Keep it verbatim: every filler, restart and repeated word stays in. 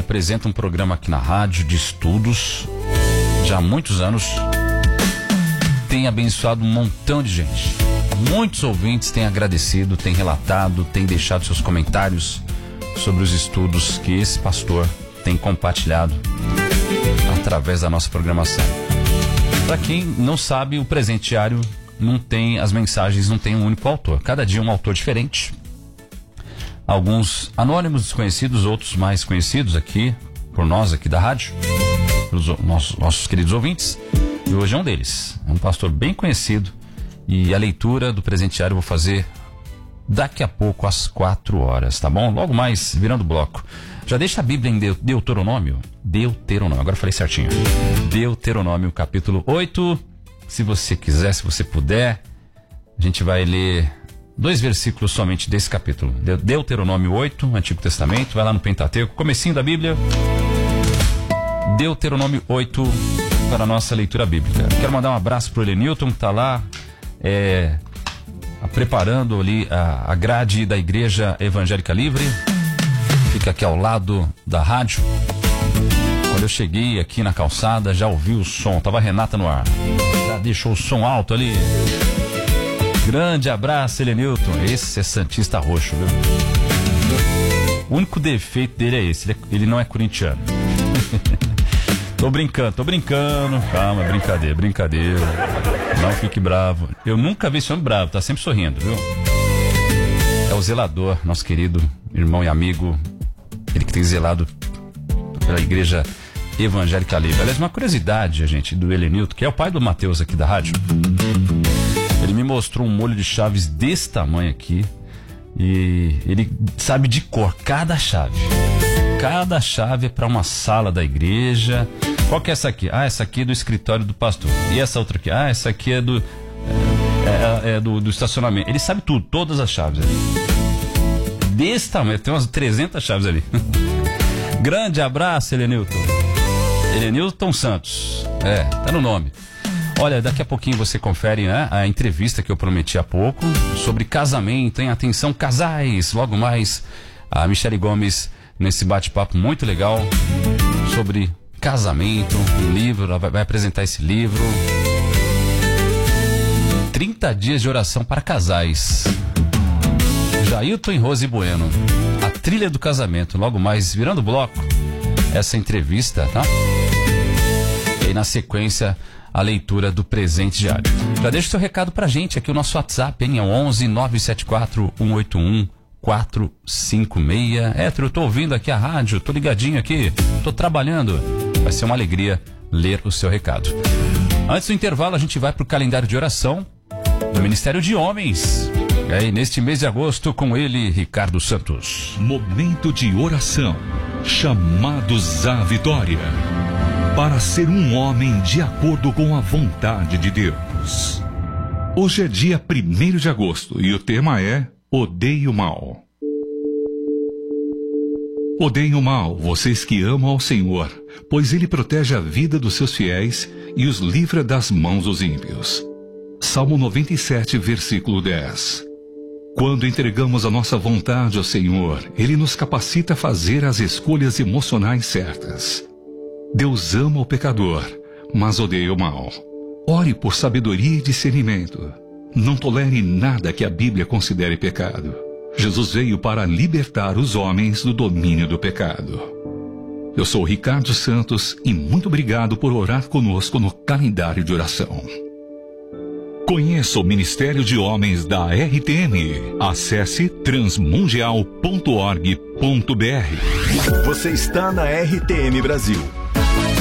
apresenta um programa aqui na rádio de estudos já há muitos anos. Tem abençoado um montão de gente. Muitos ouvintes têm agradecido, têm relatado, têm deixado seus comentários sobre os estudos que esse pastor tem compartilhado através da nossa programação. Para quem não sabe, o Presente Diário não tem, as mensagens não tem um único autor. Cada dia um autor diferente. Alguns anônimos, desconhecidos, outros mais conhecidos aqui, por nós aqui da rádio, pelos nossos, nossos queridos ouvintes. E hoje é um deles. É um pastor bem conhecido. E a leitura do Presente Diário eu vou fazer daqui a pouco, às quatro horas, tá bom? Logo mais, virando bloco. Já deixa a Bíblia em Deuteronômio. Deuteronômio, agora eu falei certinho. Deuteronômio, capítulo oito. Se você quiser, se você puder, a gente vai ler dois versículos somente desse capítulo. Deuteronômio oito, Antigo Testamento. Vai lá no Pentateuco, comecinho da Bíblia. Deuteronômio oito, para a nossa leitura bíblica. Quero mandar um abraço pro Elenilton, que está lá, é, preparando ali a, a grade da Igreja Evangélica Livre. Fica aqui ao lado da rádio. Quando eu cheguei aqui na calçada, já ouvi o som. Tava a Renata no ar. Já deixou o som alto ali. Grande abraço, Elenilton. Esse é Santista Roxo, viu? O único defeito dele é esse. Ele, é, ele não é corintiano. Tô brincando, tô brincando. Calma, brincadeira, brincadeira. Não fique bravo. Eu nunca vi esse homem bravo, tá sempre sorrindo, viu? É o zelador, nosso querido irmão e amigo. Ele que tem zelado pela Igreja Evangélica Livre. Aliás, uma curiosidade, gente, do Elenilton, que é o pai do Mateus aqui da rádio. Ele me mostrou um molho de chaves desse tamanho aqui. E ele sabe de cor cada chave. Cada chave é para uma sala da igreja. Qual que é essa aqui? Ah, essa aqui é do escritório do pastor. E essa outra aqui? Ah, essa aqui é do é, é, é do, do estacionamento. Ele sabe tudo, todas as chaves ali. Desse tamanho, tem umas trezentas chaves ali. Grande abraço, Elenilton. Elenilton Santos. É, tá no nome. Olha, daqui a pouquinho você confere, né, a entrevista que eu prometi há pouco sobre casamento, hein? Atenção, casais. Logo mais, a Michele Gomes nesse bate-papo muito legal sobre casamento, um livro, ela vai, vai apresentar esse livro. trinta dias de oração para casais. Jailton e Rose Bueno, a trilha do casamento. Logo mais, virando bloco, essa entrevista, tá? E aí, na sequência, a leitura do Presente Diário. Já deixa o seu recado pra gente aqui, o nosso WhatsApp, hein? É o onze nove sete quatro um oito um quatro cinco seis. É, eu tô ouvindo aqui a rádio, tô ligadinho aqui, tô trabalhando. Vai ser uma alegria ler o seu recado. Antes do intervalo, a gente vai pro calendário de oração do Ministério de Homens. E aí, neste mês de agosto, com ele, Ricardo Santos. Momento de oração. Chamados à vitória. Para ser um homem de acordo com a vontade de Deus. Hoje é dia primeiro de agosto e o tema é Odeie o mal. Odeiem o mal, vocês que amam ao Senhor, pois Ele protege a vida dos seus fiéis e os livra das mãos dos ímpios. Salmo noventa e sete, versículo dez. Quando entregamos a nossa vontade ao Senhor, Ele nos capacita a fazer as escolhas emocionais certas. Deus ama o pecador, mas odeia o mal. Ore por sabedoria e discernimento. Não tolere nada que a Bíblia considere pecado. Jesus veio para libertar os homens do domínio do pecado. Eu sou Ricardo Santos e muito obrigado por orar conosco no calendário de oração. Conheça o Ministério de Homens da R T M. Acesse transmundial ponto org ponto br. Você está na R T M Brasil,